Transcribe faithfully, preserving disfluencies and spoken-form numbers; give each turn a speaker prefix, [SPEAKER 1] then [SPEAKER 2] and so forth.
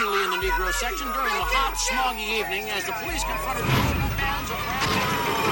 [SPEAKER 1] occasionally in the Negro section during the hot, smoggy evening as the police confronted moving bands of